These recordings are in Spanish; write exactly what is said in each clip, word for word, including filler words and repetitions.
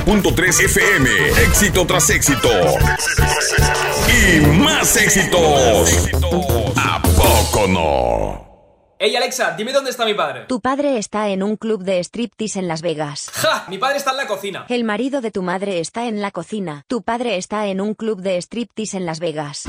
punto tres F M. Éxito tras éxito. Y más éxitos. ¿A poco no? Ey, Alexa, dime dónde está mi padre. Tu padre está en un club de striptease en Las Vegas. ¡Ja! Mi padre está en la cocina. El marido de tu madre está en la cocina. Tu padre está en un club de striptease en Las Vegas.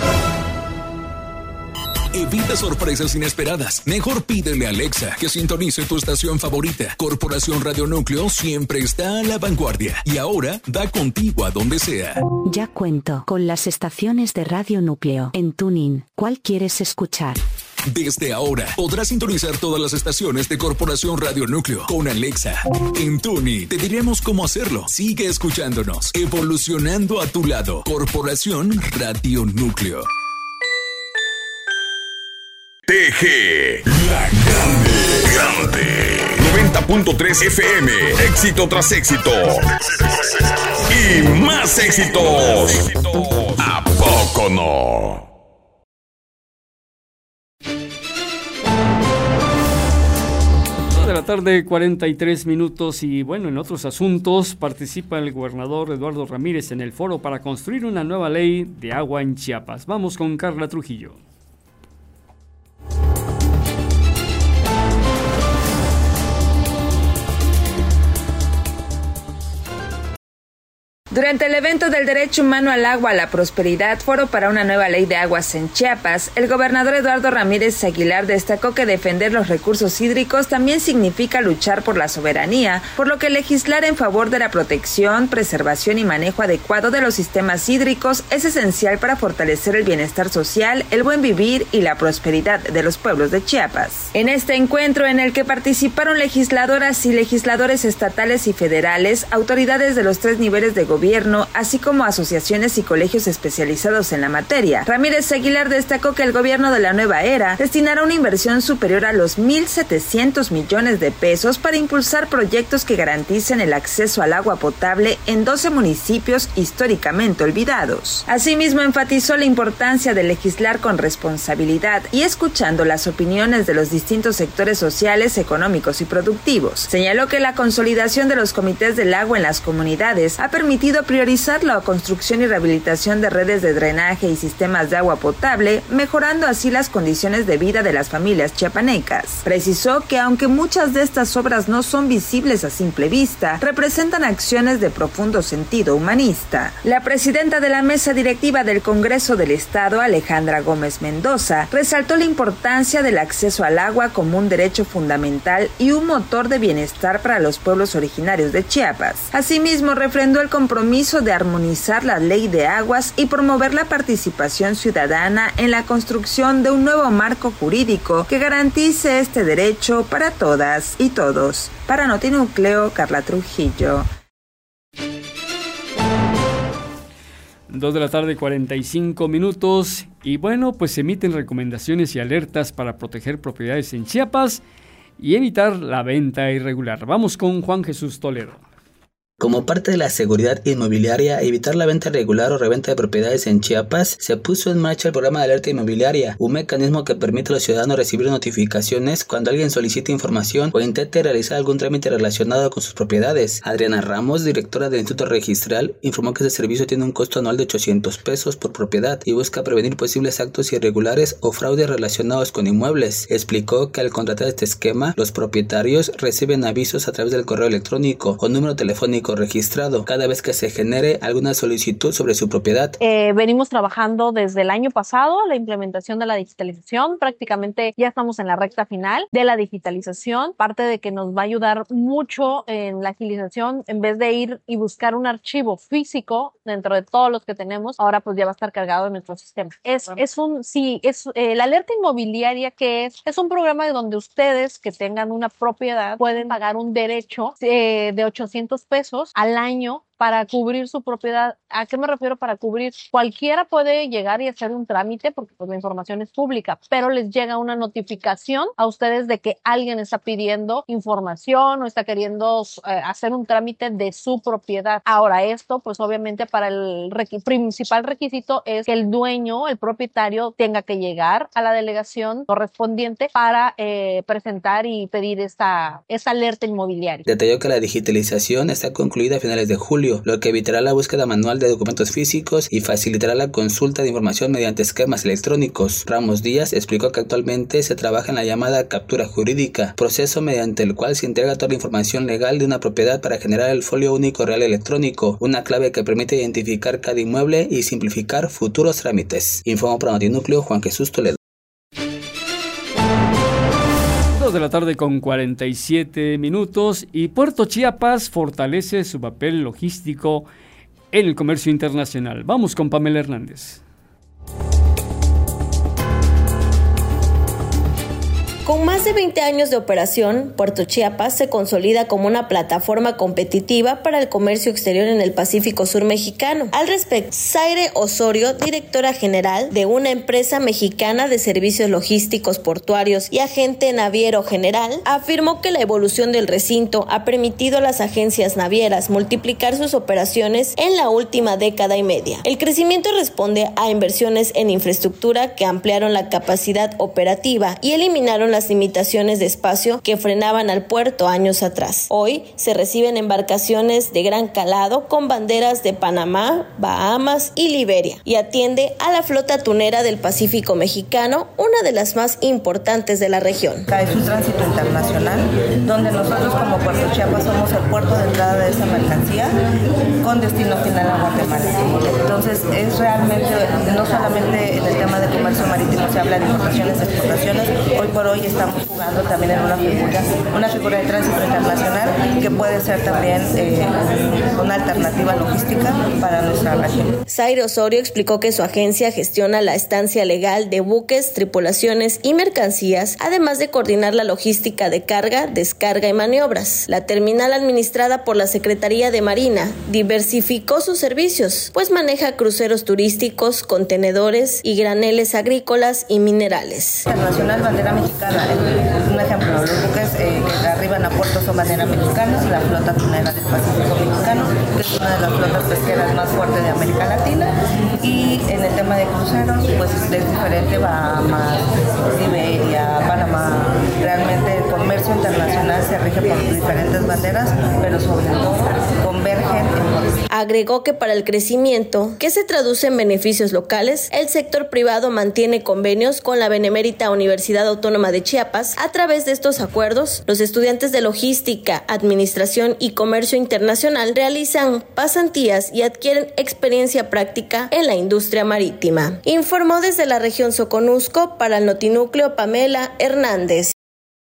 Evita sorpresas inesperadas. Mejor pídele a Alexa que sintonice tu estación favorita. Corporación Radio Núcleo siempre está a la vanguardia y ahora da contigo a donde sea. Ya cuento con las estaciones de Radio Núcleo en TuneIn. ¿Cuál quieres escuchar? Desde ahora podrás sintonizar todas las estaciones de Corporación Radio Núcleo con Alexa. En TuneIn te diremos cómo hacerlo. Sigue escuchándonos, evolucionando a tu lado. Corporación Radio Núcleo. T G, la grande, grande. noventa punto tres F M, éxito tras éxito. Y más éxitos. ¿A poco no? De la tarde, cuarenta y tres minutos. Y bueno, en otros asuntos, participa el gobernador Eduardo Ramírez en el foro para construir una nueva ley de agua en Chiapas. Vamos con Carla Trujillo. Durante el evento del Derecho Humano al Agua, a la Prosperidad, Foro para una nueva ley de aguas en Chiapas, el gobernador Eduardo Ramírez Aguilar destacó que defender los recursos hídricos también significa luchar por la soberanía, por lo que legislar en favor de la protección, preservación y manejo adecuado de los sistemas hídricos es esencial para fortalecer el bienestar social, el buen vivir y la prosperidad de los pueblos de Chiapas. En este encuentro, en el que participaron legisladoras y legisladores estatales y federales, autoridades de los tres niveles de gobierno, gobierno, así como asociaciones y colegios especializados en la materia, Ramírez Aguilar destacó que el gobierno de la nueva era destinará una inversión superior a los mil setecientos millones de pesos para impulsar proyectos que garanticen el acceso al agua potable en doce municipios históricamente olvidados. Asimismo, enfatizó la importancia de legislar con responsabilidad y escuchando las opiniones de los distintos sectores sociales, económicos y productivos. Señaló que la consolidación de los comités del agua en las comunidades ha permitido priorizar la construcción y rehabilitación de redes de drenaje y sistemas de agua potable, mejorando así las condiciones de vida de las familias chiapanecas. Precisó que aunque muchas de estas obras no son visibles a simple vista, representan acciones de profundo sentido humanista. La presidenta de la mesa directiva del Congreso del Estado, Alejandra Gómez Mendoza, resaltó la importancia del acceso al agua como un derecho fundamental y un motor de bienestar para los pueblos originarios de Chiapas. Asimismo, refrendó el compromiso de armonizar la ley de aguas y promover la participación ciudadana en la construcción de un nuevo marco jurídico que garantice este derecho para todas y todos. Para Notinúcleo, Carla Trujillo. Dos de la tarde, cuarenta y cinco minutos. Y bueno, pues se emiten recomendaciones y alertas para proteger propiedades en Chiapas y evitar la venta irregular. Vamos con Juan Jesús Toledo. Como parte de la seguridad inmobiliaria, evitar la venta irregular o reventa de propiedades en Chiapas, se puso en marcha el programa de alerta inmobiliaria, un mecanismo que permite a los ciudadanos recibir notificaciones cuando alguien solicite información o intente realizar algún trámite relacionado con sus propiedades. Adriana Ramos, directora del Instituto Registral, informó que este servicio tiene un costo anual de ochocientos pesos por propiedad y busca prevenir posibles actos irregulares o fraudes relacionados con inmuebles. Explicó que al contratar este esquema, los propietarios reciben avisos a través del correo electrónico o número telefónico registrado cada vez que se genere alguna solicitud sobre su propiedad. Eh, venimos trabajando desde el año pasado la implementación de la digitalización. Prácticamente ya estamos en la recta final de la digitalización, parte de que nos va a ayudar mucho en la agilización. En vez de ir y buscar un archivo físico dentro de todos los que tenemos, ahora pues ya va a estar cargado en nuestro sistema. Es, bueno. es un, sí, es eh, la alerta inmobiliaria, que es, es un programa de donde ustedes que tengan una propiedad pueden pagar un derecho eh, de ochocientos pesos al año para cubrir su propiedad. ¿A qué me refiero para cubrir? Cualquiera puede llegar y hacer un trámite porque pues, la información es pública, pero les llega una notificación a ustedes de que alguien está pidiendo información o está queriendo eh, hacer un trámite de su propiedad. Ahora esto, pues obviamente para el requ- principal requisito es que el dueño, el propietario, tenga que llegar a la delegación correspondiente para eh, presentar y pedir esta, esta alerta inmobiliaria. Detalló que la digitalización está concluida a finales de julio usuario, lo que evitará la búsqueda manual de documentos físicos y facilitará la consulta de información mediante esquemas electrónicos. Ramos Díaz explicó que actualmente se trabaja en la llamada captura jurídica, proceso mediante el cual se entrega toda la información legal de una propiedad para generar el folio único real electrónico, una clave que permite identificar cada inmueble y simplificar futuros trámites. Informó para Notinúcleo Juan Jesús Toledo. De la tarde con cuarenta y siete minutos y Puerto Chiapas fortalece su papel logístico en el comercio internacional. Vamos con Pamela Hernández. Con más de veinte años de operación, Puerto Chiapas se consolida como una plataforma competitiva para el comercio exterior en el Pacífico Sur mexicano. Al respecto, Zaire Osorio, directora general de una empresa mexicana de servicios logísticos portuarios y agente naviero general, afirmó que la evolución del recinto ha permitido a las agencias navieras multiplicar sus operaciones en la última década y media. El crecimiento responde a inversiones en infraestructura que ampliaron la capacidad operativa y eliminaron las limitaciones de espacio que frenaban al puerto años atrás. Hoy se reciben embarcaciones de gran calado con banderas de Panamá, Bahamas y Liberia y atiende a la flota tunera del Pacífico mexicano, una de las más importantes de la región. Es un tránsito internacional donde nosotros como Puerto Chiapas somos el puerto de entrada de esa mercancía con destino final a Guatemala. Entonces es realmente, no solamente en el tema de comercio marítimo se habla de importaciones y exportaciones, hoy por hoy estamos jugando también en una figura, una figura de tránsito internacional que puede ser también eh, una alternativa logística para nuestra región. Zaire Osorio explicó que su agencia gestiona la estancia legal de buques, tripulaciones y mercancías, además de coordinar la logística de carga, descarga y maniobras. La terminal administrada por la Secretaría de Marina diversificó sus servicios, pues maneja cruceros turísticos, contenedores y graneles agrícolas y minerales. Internacional bandera mexicana. Un ejemplo, los buques eh, que arriban a puertos son bandera mexicana, la flota tunera del Pacífico mexicano, que es una de las flotas pesqueras más fuertes de América Latina, y en el tema de cruceros, pues es diferente, Bahamas, Liberia, Panamá. Realmente el comercio internacional se rige por diferentes banderas, pero sobre todo convergen en... Agregó que para el crecimiento, que se traduce en beneficios locales, el sector privado mantiene convenios con la Benemérita Universidad Autónoma de Chiapas. A través de estos acuerdos, los estudiantes de logística, administración y comercio internacional realizan pasantías y adquieren experiencia práctica en la industria marítima. Informó desde la región Soconusco para el Notinúcleo Pamela Hernández.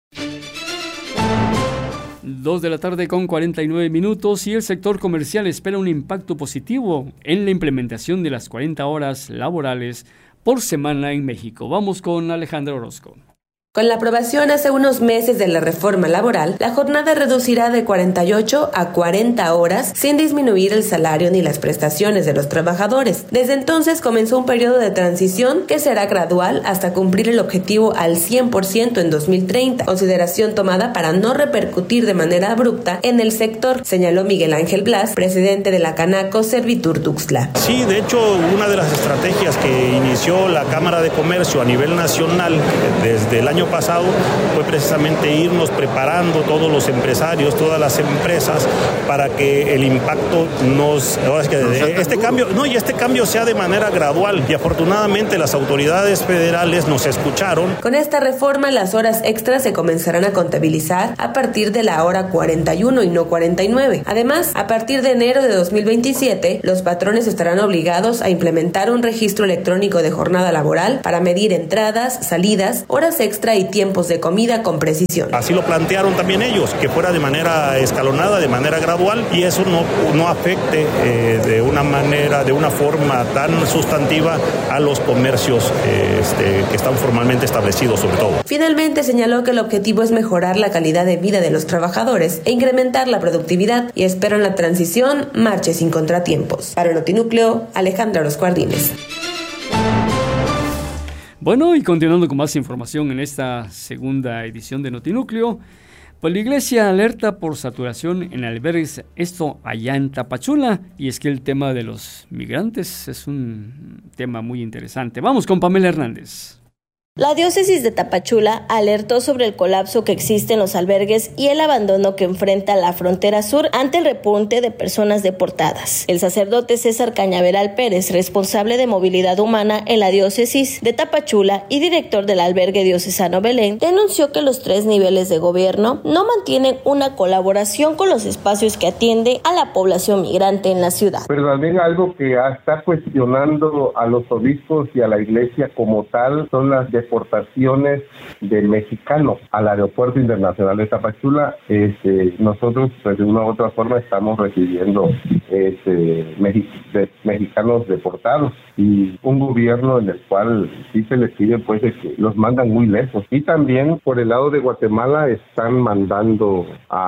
Dos de la tarde con cuarenta y nueve minutos y el sector comercial espera un impacto positivo en la implementación de las cuarenta horas laborales por semana en México. Vamos con Alejandra Orozco. Con la aprobación hace unos meses de la reforma laboral, la jornada reducirá de cuarenta y ocho a cuarenta horas sin disminuir el salario ni las prestaciones de los trabajadores. Desde entonces comenzó un periodo de transición que será gradual hasta cumplir el objetivo al cien por ciento en dos mil treinta, consideración tomada para no repercutir de manera abrupta en el sector, señaló Miguel Ángel Blas, presidente de la Canaco Servitur Tuxtla. Sí, de hecho, una de las estrategias que inició la Cámara de Comercio a nivel nacional desde el año pasado fue precisamente irnos preparando todos los empresarios, todas las empresas para que el impacto nos este cambio, no, y este cambio sea de manera gradual, y afortunadamente las autoridades federales nos escucharon. Con esta reforma las horas extras se comenzarán a contabilizar a partir de la hora cuarenta y uno y no cuarenta y nueve. Además, a partir de enero de dos mil veintisiete, los patrones estarán obligados a implementar un registro electrónico de jornada laboral para medir entradas, salidas, horas extra y tiempos de comida con precisión. Así lo plantearon también ellos, que fuera de manera escalonada, de manera gradual, y eso no, no afecte eh, de una manera, de una forma tan sustantiva a los comercios eh, este, que están formalmente establecidos sobre todo. Finalmente señaló que el objetivo es mejorar la calidad de vida de los trabajadores e incrementar la productividad, y esperan la transición marche sin contratiempos. Para el Notinúcleo, Alejandra Orozco Ardínez. Bueno, y continuando con más información en esta segunda edición de Notinúcleo, pues la iglesia alerta por saturación en albergues, esto allá en Tapachula, y es que el tema de los migrantes es un tema muy interesante. Vamos con Pamela Hernández. La diócesis de Tapachula alertó sobre el colapso que existe en los albergues y el abandono que enfrenta la frontera sur ante el repunte de personas deportadas. El sacerdote César Cañaveral Pérez, responsable de movilidad humana en la diócesis de Tapachula y director del albergue diocesano Belén, denunció que los tres niveles de gobierno no mantienen una colaboración con los espacios que atiende a la población migrante en la ciudad. Pero también algo que está cuestionando a los obispos y a la iglesia como tal son las deportaciones de mexicanos al aeropuerto internacional de Tapachula. Este, nosotros pues, de una u otra forma estamos recibiendo este, mexi- de, mexicanos deportados y un gobierno en el cual sí se les pide pues de que los mandan muy lejos. Y también por el lado de Guatemala están mandando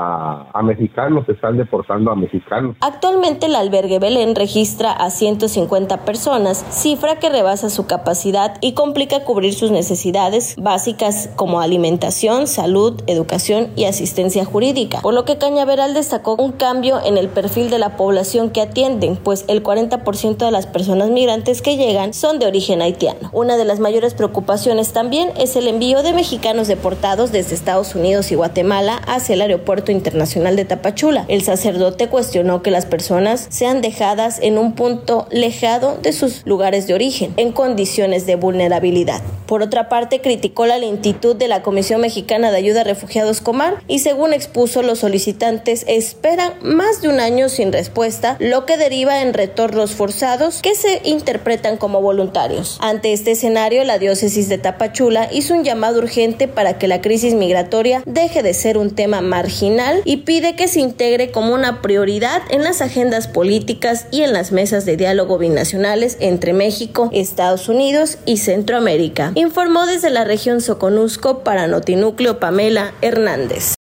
a, a mexicanos, están deportando a mexicanos. Actualmente el albergue Belén registra a ciento cincuenta personas, cifra que rebasa su capacidad y complica cubrir sus necesidades básicas como alimentación, salud, educación y asistencia jurídica, por lo que Cañaveral destacó un cambio en el perfil de la población que atienden, pues el cuarenta por ciento de las personas migrantes que llegan son de origen haitiano. Una de las mayores preocupaciones también es el envío de mexicanos deportados desde Estados Unidos y Guatemala hacia el aeropuerto internacional de Tapachula. El sacerdote cuestionó que las personas sean dejadas en un punto lejano de sus lugares de origen, en condiciones de vulnerabilidad. Por otra parte, criticó la lentitud de la Comisión Mexicana de Ayuda a Refugiados Comar y, según expuso, los solicitantes esperan más de un año sin respuesta, lo que deriva en retornos forzados que se interpretan como voluntarios. Ante este escenario, la diócesis de Tapachula hizo un llamado urgente para que la crisis migratoria deje de ser un tema marginal y pide que se integre como una prioridad en las agendas políticas y en las mesas de diálogo binacionales entre México, Estados Unidos y Centroamérica. Informó desde la región Soconusco para Notinúcleo Pamela Hernández.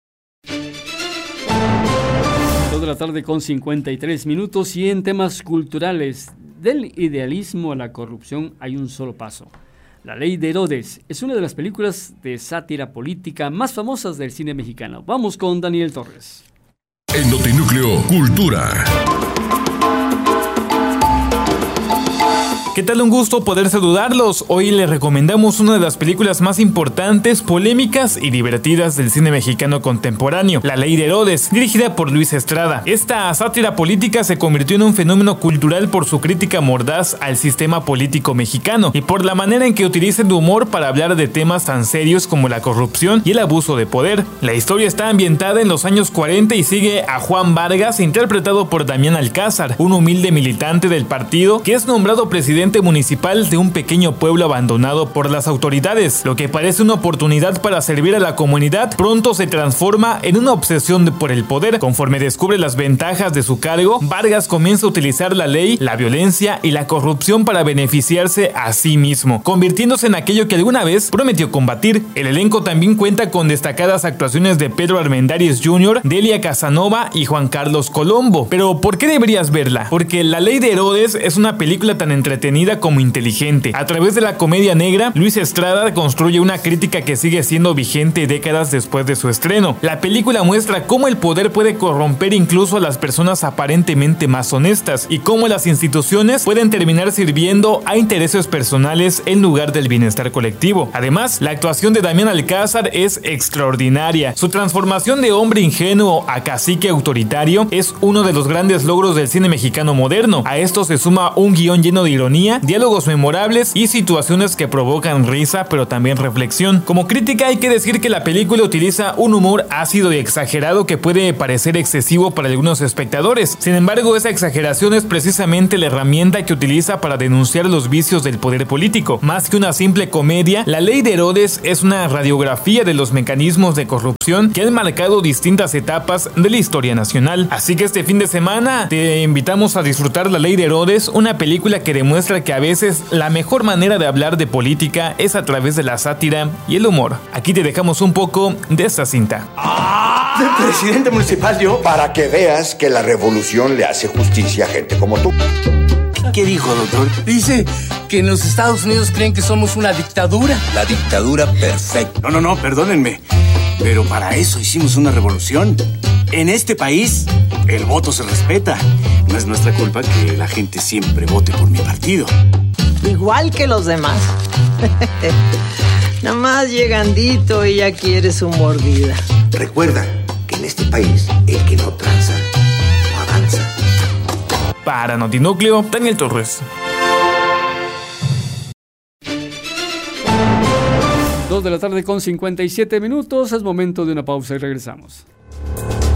dos de la tarde con cincuenta y tres minutos y en temas culturales, del idealismo a la corrupción hay un solo paso. La Ley de Herodes es una de las películas de sátira política más famosas del cine mexicano. Vamos con Daniel Torres. En Notinúcleo Cultura. ¿Qué tal? Un gusto poder saludarlos. Hoy les recomendamos una de las películas más importantes, polémicas y divertidas del cine mexicano contemporáneo, La Ley de Herodes, dirigida por Luis Estrada. Esta sátira política se convirtió en un fenómeno cultural por su crítica mordaz al sistema político mexicano y por la manera en que utiliza el humor para hablar de temas tan serios como la corrupción y el abuso de poder. La historia está ambientada en los años cuarenta y sigue a Juan Vargas, interpretado por Damián Alcázar, un humilde militante del partido que es nombrado presidente municipal de un pequeño pueblo abandonado por las autoridades. Lo que parece una oportunidad para servir a la comunidad pronto se transforma en una obsesión de por el poder. Conforme descubre las ventajas de su cargo, Vargas comienza a utilizar la ley, la violencia y la corrupción para beneficiarse a sí mismo, convirtiéndose en aquello que alguna vez prometió combatir. El elenco también cuenta con destacadas actuaciones de Pedro Armendáriz junior, Delia Casanova y Juan Carlos Colombo. Pero ¿por qué deberías verla? Porque La Ley de Herodes es una película tan entretenida como inteligente. A través de la comedia negra, Luis Estrada construye una crítica que sigue siendo vigente décadas después de su estreno. La película muestra cómo el poder puede corromper incluso a las personas aparentemente más honestas y cómo las instituciones pueden terminar sirviendo a intereses personales en lugar del bienestar colectivo. Además, la actuación de Damián Alcázar es extraordinaria. Su transformación de hombre ingenuo a cacique autoritario es uno de los grandes logros del cine mexicano moderno. A esto se suma un guión lleno de ironía, diálogos memorables y situaciones que provocan risa pero también reflexión. Como crítica hay que decir que la película utiliza un humor ácido y exagerado que puede parecer excesivo para algunos espectadores. Sin embargo, esa exageración es precisamente la herramienta que utiliza para denunciar los vicios del poder político. Más que una simple comedia, La Ley de Herodes es una radiografía de los mecanismos de corrupción que han marcado distintas etapas de la historia nacional. Así que este fin de semana te invitamos a disfrutar La Ley de Herodes, una película que demuestra que a veces la mejor manera de hablar de política es a través de la sátira y el humor. Aquí te dejamos un poco de esta cinta. ¿De presidente municipal yo? Para que veas que la revolución le hace justicia a gente como tú. ¿Qué dijo, doctor? Dice que en los Estados Unidos creen que somos una dictadura. La dictadura perfecta. No, no, no, perdónenme. Pero para eso hicimos una revolución. En este país, el voto se respeta. No es nuestra culpa que la gente siempre vote por mi partido. Igual que los demás. Nada más llegandito y ya quiere su mordida. Recuerda que en este país el que no tranza, no avanza. Para Notinúcleo, Daniel Torres. dos de la tarde con cincuenta y siete minutos. Es momento de una pausa y regresamos.